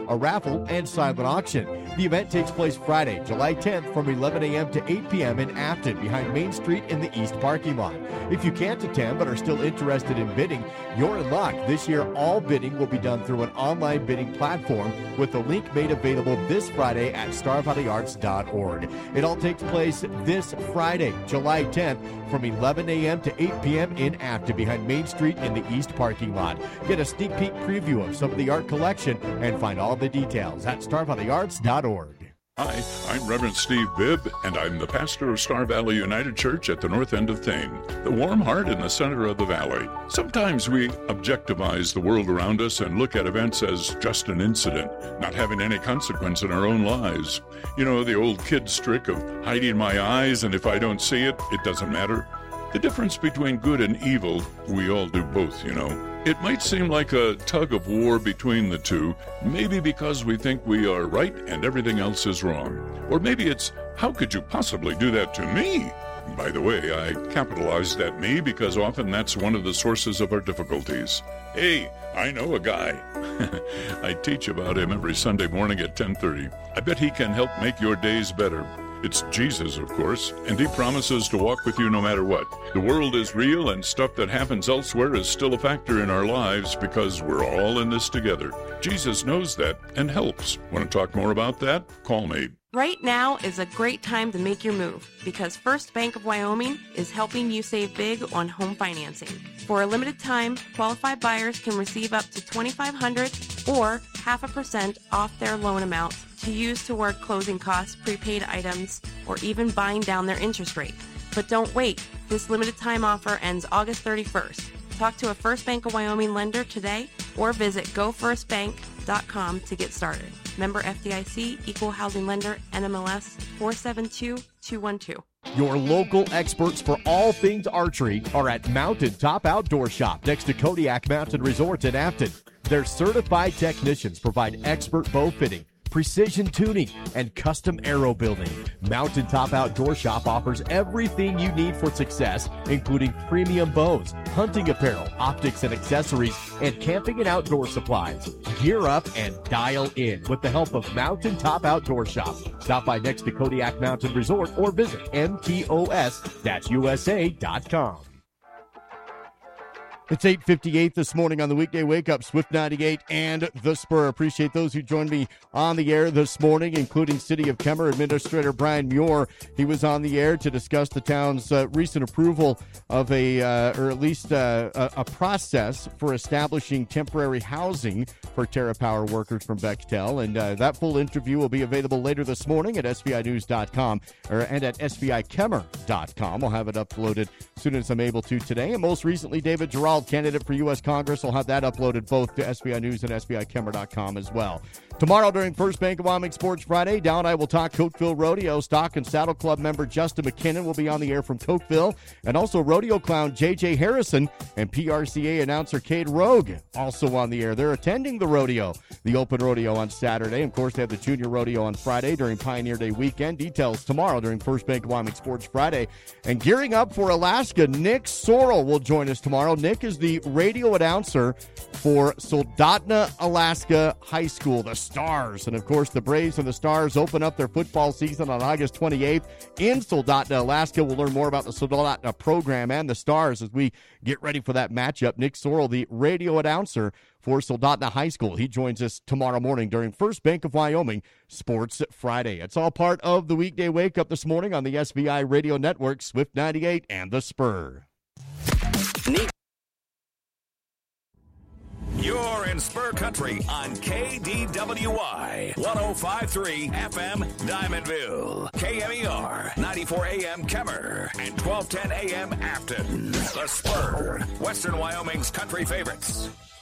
a raffle, and silent auction. The event takes place Friday, July 10th from 11 a.m. to 8 p.m. in Afton behind Main Street in the East parking lot. If you can't attend but are still interested in bidding, you're in luck. This year, all bidding will be done through an online bidding platform with the link made available this Friday at starvalleyarts.org. It all takes place this Friday, July 10th from 11 a.m. to 8 p.m. in Afton behind Main Street in the East parking lot. Get a sneak peek preview of some of the art collection and find all the details at starvalleyarts.org. Hi, I'm Reverend Steve Bibb, and I'm the pastor of Star Valley United Church at the north end of Thane, the warm heart in the center of the valley. Sometimes we objectivize the world around us and look at events as just an incident, not having any consequence in our own lives. You know, the old kid's trick of hiding my eyes, and if I don't see it, it doesn't matter. The difference between good and evil, we all do both, you know. It might seem like a tug of war between the two, maybe because we think we are right and everything else is wrong. Or maybe it's, how could you possibly do that to me? By the way, I capitalized that me because often that's one of the sources of our difficulties. Hey, I know a guy. I teach about him every Sunday morning at 10:30. I bet he can help make your days better. It's Jesus, of course, and he promises to walk with you no matter what. The world is real, and stuff that happens elsewhere is still a factor in our lives because we're all in this together. Jesus knows that and helps. Want to talk more about that? Call me. Right now is a great time to make your move because First Bank of Wyoming is helping you save big on home financing. For a limited time, qualified buyers can receive up to $2,500 or 0.5% off their loan amount to use toward closing costs, prepaid items, or even buying down their interest rate. But don't wait. This limited time offer ends August 31st. Talk to a First Bank of Wyoming lender today or visit gofirstbank.com to get started. Member FDIC, Equal Housing Lender, NMLS 472212. Your local experts for all things archery are at Mountain Top Outdoor Shop next to Kodiak Mountain Resort in Afton. Their certified technicians provide expert bow fitting, precision tuning, and custom arrow building. Mountain Top Outdoor Shop offers everything you need for success, including premium bows, hunting apparel, optics and accessories, and camping and outdoor supplies. Gear up and dial in with the help of Mountain Top Outdoor Shop. Stop by next to Kodiak Mountain Resort or visit mtos-usa.com. It's 8:58 this morning on the weekday wake up. Swift 98 and The Spur. Appreciate those who joined me on the air this morning, including City of Kemmer Administrator Brian Muir. He was on the air to discuss the town's recent approval of a process for establishing temporary housing for TerraPower workers from Bechtel. And that full interview will be available later this morning at SVInews.com and at SVIKemmer.com. I'll have it uploaded as soon as I'm able to today. And most recently, David Gerald, candidate for U.S. Congress, will have that uploaded both to SVI News and SVIKemmer.com as well. Tomorrow during First Bank of Wyoming Sports Friday, Dow and I will talk Cokeville Rodeo. Stock and Saddle Club member Justin McKinnon will be on the air from Cokeville, and also rodeo clown J.J. Harrison and PRCA announcer Cade Rogue also on the air. They're attending the rodeo, the open rodeo on Saturday. Of course, they have the junior rodeo on Friday during Pioneer Day weekend. Details tomorrow during First Bank of Wyoming Sports Friday. And gearing up for Alaska, Nick Sorrell will join us tomorrow. Nick is the radio announcer for Soldotna, Alaska High School, the Stars. And, of course, the Braves and the Stars open up their football season on August 28th in Soldotna, Alaska. We'll learn more about the Soldotna program and the Stars as we get ready for that matchup. Nick Sorrell, the radio announcer for Soldotna High School. He joins us tomorrow morning during First Bank of Wyoming Sports Friday. It's all part of the weekday wake up this morning on the SVI Radio Network, Swift 98 and The Spur. You're in Spur Country on KDWY 105.3 FM Diamondville, KMER 94 AM Kemmer, and 1210 AM Afton. The Spur, Western Wyoming's country favorites.